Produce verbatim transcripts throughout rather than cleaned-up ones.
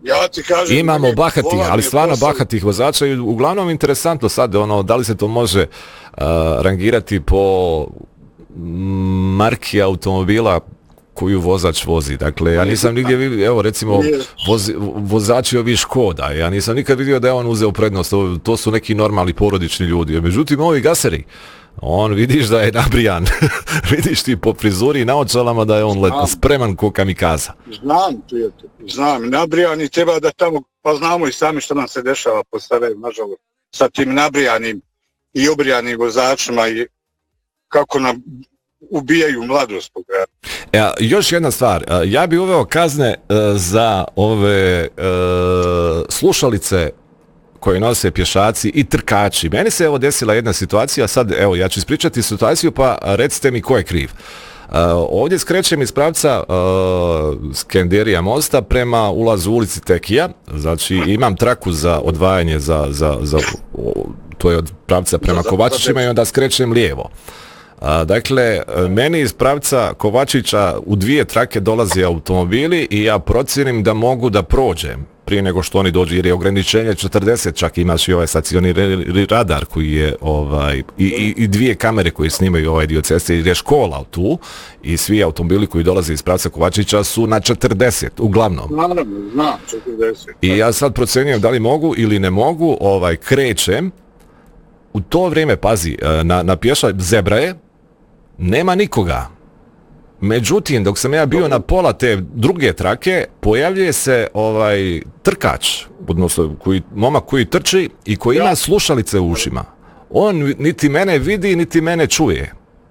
Ja ti kažem, imamo bahatih, ali stvarno bahatih vozača i uglavnom interesantno sad, ono, da li se to može uh, rangirati po marki automobila koju vozač vozi. Dakle, ja nisam nigdje vidio, evo recimo voz, vozači ovih Škoda, ja nisam nikad vidio da je on uzeo prednost, to su neki normalni porodični ljudi. Međutim, ovi gaseri, on vidiš da je nabrijan, vidiš ti po frizuri i naočalama da je on letno spreman ko kamikaza. Znam, prijatelj, znam, nabrijan i treba da tamo, pa znamo i sami što nam se dešava po Sarajevu, nažalost, sa tim nabrijanim i obrijanim vozačima i kako nam ubijaju mladost po gradu. E, još jedna stvar, ja bi uveo kazne uh, za ove uh, slušalice koje nose pješaci i trkači. Meni se evo desila jedna situacija, sad evo ja ću ispričati situaciju pa recite mi ko je kriv. Uh, ovdje skrećem iz pravca uh, Skenderija mosta prema ulazu ulici Tekija, znači imam traku za odvajanje za, za, za o, to je od pravca prema Kovačićima i onda skrećem lijevo. A, dakle, meni iz pravca Kovačića u dvije trake dolaze automobili i ja procijenim da mogu da prođem prije nego što oni dođu, jer je ograničenje četrdeset, čak imaš i ovaj stacionirani radar koji je ovaj, i, i, i dvije kamere koje snimaju ovaj dio ceste, jer je škola tu i svi automobili koji dolaze iz pravca Kovačića su na četrdeset, uglavnom. Naravno, znam, četrdeset. I ja sad procjenjujem da li mogu ili ne mogu, ovaj, krećem, u to vrijeme, pazi, na, na pješa zebra je, nema nikoga. Međutim, dok sam ja bio na pola te druge trake, pojavljuje se ovaj trkač, odnosno koji, momak koji trči i koji ima slušalice u ušima. On niti mene vidi, niti mene čuje.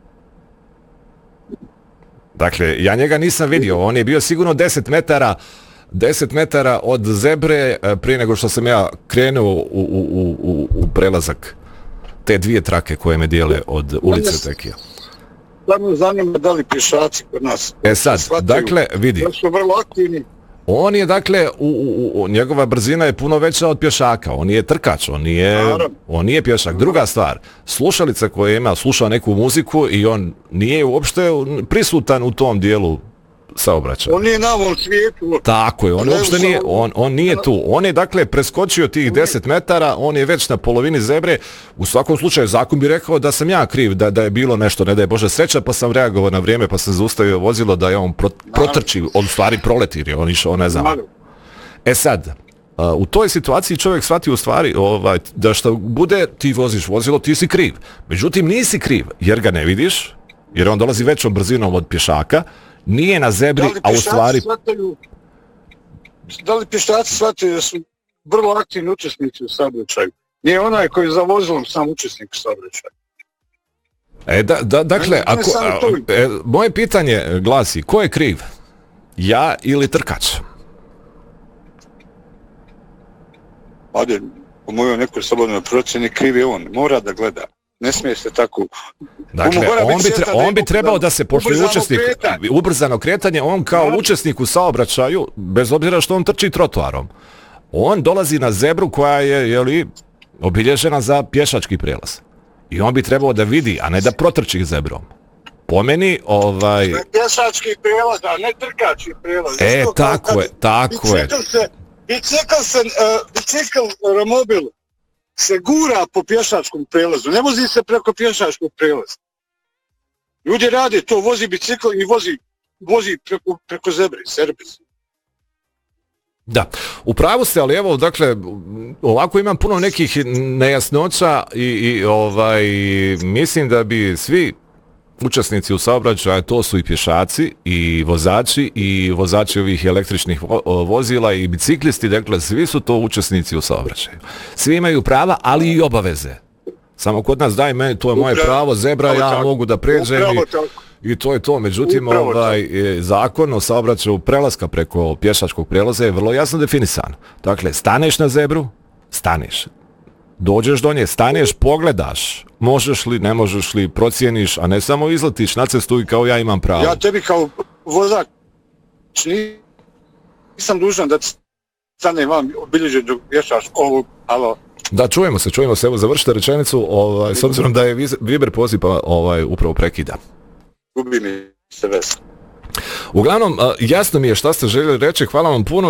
Dakle, ja njega nisam vidio. On je bio sigurno deset metara, deset metara od zebre prije nego što sam ja krenuo u, u, u, u prelazak te dvije trake koje me dijele od ulice Tekija. Samo zanima da li pješaci kod nas. E sad, shvataju, dakle, vidi. Da su vrlo aktivni. On je, dakle, u, u, u, njegova brzina je puno veća od pješaka. On je trkač, on nije, on nije pješak. Druga stvar, slušalica koja ima, sluša neku muziku i on nije uopšte prisutan u tom dijelu saobraćaja. On nije na ovom svijetu. Tako je, on uopšte nije, on, on nije tu. On je, dakle, preskočio tih deset metara, on je već na polovini zebre. U svakom slučaju, zakon bi rekao da sam ja kriv, da, da je bilo nešto, ne da je Bože sreća, pa sam reagovao na vrijeme, pa sam zaustavio vozilo da je on pro, protrči, on stvari proleti, jer je on išao, ne znam. E sad, uh, u toj situaciji čovjek shvati u stvari ovaj, da što bude, ti voziš vozilo, ti si kriv. Međutim, nisi kriv, jer ga ne vidiš, jer on dolazi većom brzinom od pješaka, nije na zebri, a u stvari... Shvataju, da li pješaci shvataju da su vrlo aktivni učesnici u saobraćaju? Nije onaj koji je za vozilom sam učesnik u saobraćaju. E, da, da, dakle, ako, a, e, moje pitanje glasi, ko je kriv? Ja ili trkač? Ade, po mojoj nekoj slobodnoj procjeni kriv je on. Mora da gleda. Ne smije se tako... Dakle, on bi, tre, on bi trebao da se, pošto je učesnik, kretanje. ubrzano kretanje, on kao no. učesnik u saobraćaju, bez obzira što on trči trotoarom, on dolazi na zebru koja je, jeli, obilježena za pješački prijelaz. I on bi trebao da vidi, a ne da protrči zebrom. Po meni, ovaj... Pješački prijelaz, a ne trkački prijelaz. E, Zato tako je, tako je. Se, bicikl se, uh, bicikl, romobil, se gura po pješačkom prijelazu, ne vozi se preko pješačkog prijelaza. Ljudi rade to, vozi bicikl i vozi, vozi preko, preko zebre, servis. Da, u pravu ste, ali evo, dakle, ovako imam puno nekih nejasnoća i, i ovaj, mislim da bi svi učesnici u saobraćaju, to su i pješaci, i vozači, i vozači ovih električnih vo- vozila, i biciklisti, dakle, svi su to učesnici u saobraćaju. Svi imaju prava, ali i obaveze. Samo kod nas daj meni, to je moje pravo, zebra, ja mogu da pređem i, i to je to. Međutim, ovaj, zakon o saobraćaju prelaska preko pješačkog prijelaza je vrlo jasno definisan. Dakle, staneš na zebru, staneš. Dođeš do nje, staneš, pogledaš, možeš li, ne možeš li, procijeniš, a ne samo izletiš na cestu i kao ja imam pravo. Ja tebi kao vozač nisam dužan da stane vam obilježen dok pješaš ovog, alo. Da, čujemo se, čujemo se, evo završite rečenicu, ovaj, s obzirom da je Viber poziv, pa ovaj, upravo prekida. Gubi mi se vez. Uglavnom, jasno mi je šta ste željeli reći, hvala vam puno.